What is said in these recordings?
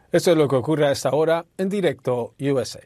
Esto es lo que ocurre a esta hora en Directo USA.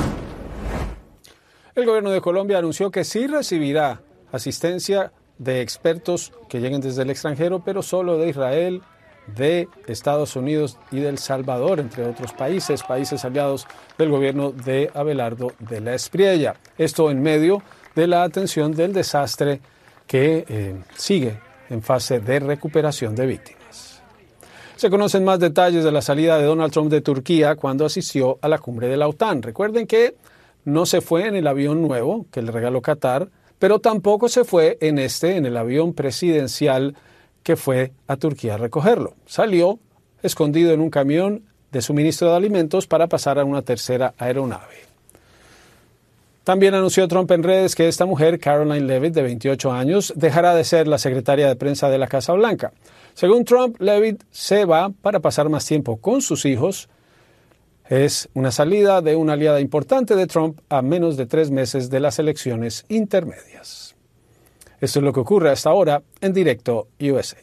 El gobierno de Colombia anunció que sí recibirá asistencia de expertos que lleguen desde el extranjero, pero solo de Israel, de Estados Unidos y de El Salvador, entre otros países aliados del gobierno de Abelardo de la Espriella. Esto en medio de la atención del desastre que sigue en fase de recuperación de víctimas. Se conocen más detalles de la salida de Donald Trump de Turquía cuando asistió a la cumbre de la OTAN. Recuerden que no se fue en el avión nuevo que le regaló Qatar, pero tampoco se fue en el avión presidencial que fue a Turquía a recogerlo. Salió escondido en un camión de suministro de alimentos para pasar a una tercera aeronave. También anunció Trump en redes que esta mujer, Caroline Leavitt, de 28 años, dejará de ser la secretaria de prensa de la Casa Blanca. Según Trump, Leavitt se va para pasar más tiempo con sus hijos. Es una salida de una aliada importante de Trump a menos de 3 meses de las elecciones intermedias. Esto es lo que ocurre hasta ahora en Directo USA.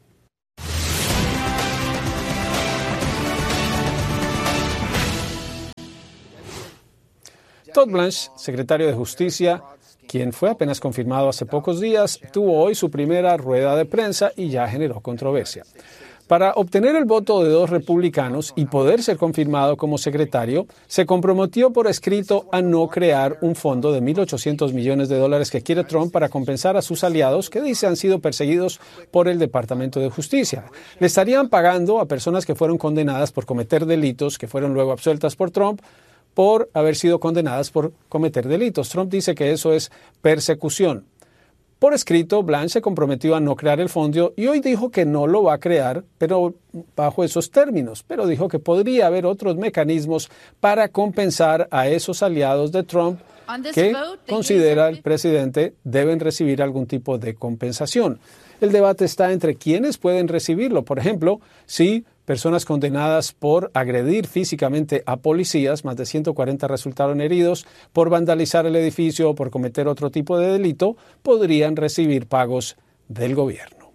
Todd Blanche, secretario de Justicia, quien fue apenas confirmado hace pocos días, tuvo hoy su primera rueda de prensa y ya generó controversia. Para obtener el voto de 2 republicanos y poder ser confirmado como secretario, se comprometió por escrito a no crear un fondo de $1.800 millones que quiere Trump para compensar a sus aliados que dice han sido perseguidos por el Departamento de Justicia. Le estarían pagando a personas que fueron condenadas por cometer delitos, que fueron luego absueltas por Trump, por haber sido condenadas por cometer delitos. Trump dice que eso es persecución. Por escrito, Blanche se comprometió a no crear el fondo y hoy dijo que no lo va a crear, pero bajo esos términos. Pero dijo que podría haber otros mecanismos para compensar a esos aliados de Trump que considera el presidente deben recibir algún tipo de compensación. El debate está entre quiénes pueden recibirlo. Por ejemplo, si personas condenadas por agredir físicamente a policías, más de 140 resultaron heridos, por vandalizar el edificio o por cometer otro tipo de delito, podrían recibir pagos del gobierno.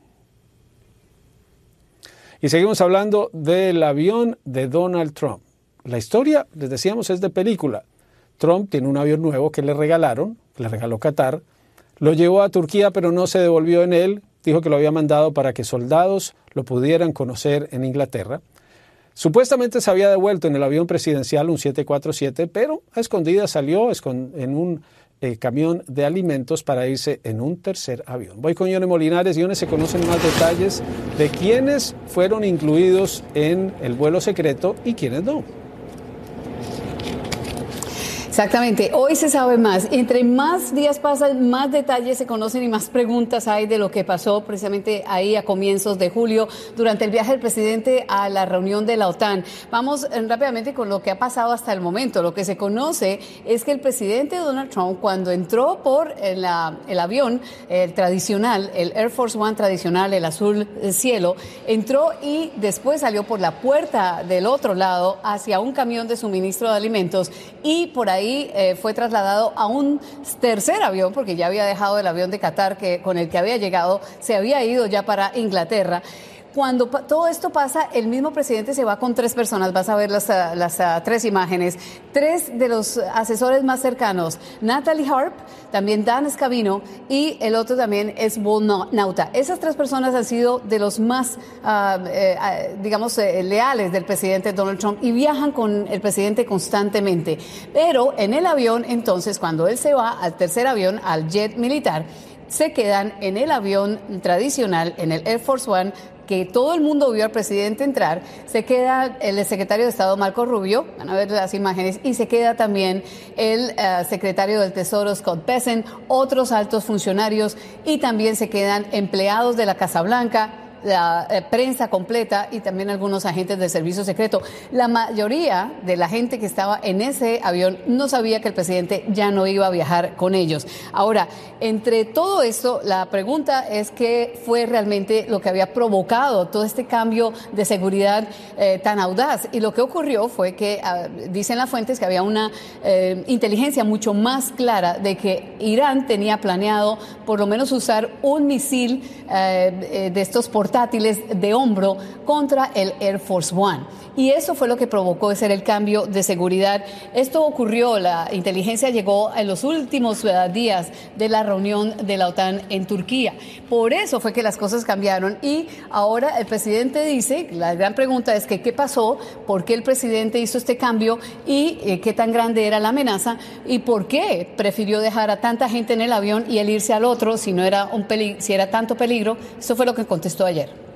Y seguimos hablando del avión de Donald Trump. La historia, les decíamos, es de película. Trump tiene un avión nuevo que le regalaron, que le regaló Qatar, lo llevó a Turquía pero no se devolvió en él. Dijo que lo había mandado para que soldados lo pudieran conocer en Inglaterra. Supuestamente se había devuelto en el avión presidencial, un 747, pero a escondidas salió en un camión de alimentos para irse en un tercer avión. Voy con Yone Molinares. Yone, se conocen más detalles de quiénes fueron incluidos en el vuelo secreto y quiénes no. Exactamente, hoy se sabe más. Entre más días pasan, más detalles se conocen y más preguntas hay de lo que pasó precisamente ahí a comienzos de julio durante el viaje del presidente a la reunión de la OTAN. Vamos rápidamente con lo que ha pasado hasta el momento. Lo que se conoce es que el presidente Donald Trump, cuando entró por el avión tradicional, el Air Force One tradicional, el azul cielo, entró y después salió por la puerta del otro lado hacia un camión de suministro de alimentos y por ahí fue trasladado a un tercer avión, porque ya había dejado el avión de Qatar con el que había llegado, se había ido ya para Inglaterra. Cuando todo esto pasa, el mismo presidente se va con 3 personas, vas a ver las 3 imágenes, 3 de los asesores más cercanos, Natalie Harp, también Dan Scavino y el otro también es Paul Nauta. Esas 3 personas han sido de los más, leales del presidente Donald Trump y viajan con el presidente constantemente. Pero en el avión, entonces, cuando él se va al tercer avión, al jet militar, se quedan en el avión tradicional, en el Air Force One, que todo el mundo vio al presidente entrar, se queda el secretario de Estado Marco Rubio, van a ver las imágenes, y se queda también el secretario del Tesoro Scott Bessent, otros altos funcionarios, y también se quedan empleados de la Casa Blanca, la prensa completa y también algunos agentes del servicio secreto. La mayoría de la gente que estaba en ese avión no sabía que el presidente ya no iba a viajar con ellos. Ahora, entre todo esto, la pregunta es qué fue realmente lo que había provocado todo este cambio de seguridad tan audaz. Y lo que ocurrió fue que, dicen las fuentes, que había una inteligencia mucho más clara de que Irán tenía planeado por lo menos usar un misil de estos portátiles portátiles de hombro contra el Air Force One. Y eso fue lo que provocó ser el cambio de seguridad. Esto ocurrió, la inteligencia llegó en los últimos días de la reunión de la OTAN en Turquía. Por eso fue que las cosas cambiaron y ahora el presidente dice, la gran pregunta es que qué pasó, por qué el presidente hizo este cambio y qué tan grande era la amenaza y por qué prefirió dejar a tanta gente en el avión y el irse al otro si no era si era tanto peligro. Eso fue lo que contestó ayer.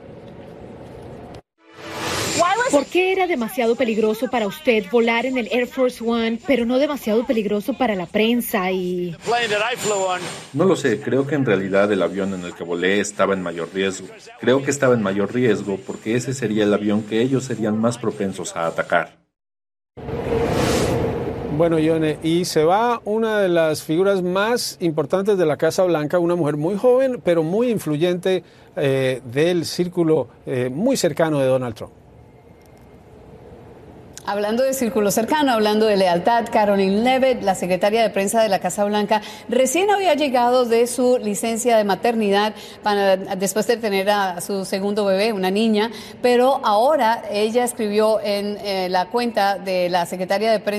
¿Por qué era demasiado peligroso para usted volar en el Air Force One, pero no demasiado peligroso para la prensa y...? No lo sé, creo que en realidad el avión en el que volé estaba en mayor riesgo. Creo que estaba en mayor riesgo porque ese sería el avión que ellos serían más propensos a atacar. Bueno, Yone, y se va una de las figuras más importantes de la Casa Blanca, una mujer muy joven, pero muy influyente del círculo muy cercano de Donald Trump. Hablando de círculo cercano, hablando de lealtad, Caroline Leavitt, la secretaria de prensa de la Casa Blanca, recién había llegado de su licencia de maternidad después de tener a su segundo bebé, una niña, pero ahora ella escribió en la cuenta de la secretaria de prensa